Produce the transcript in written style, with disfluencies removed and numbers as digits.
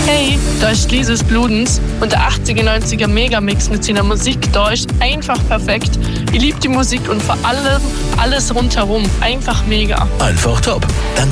Hey, da ist Lises Bludens und der 80er-90er Megamix mit seiner Musik da ist einfach perfekt. Ich liebe die Musik und vor allem alles rundherum. Einfach mega. Einfach top. Dann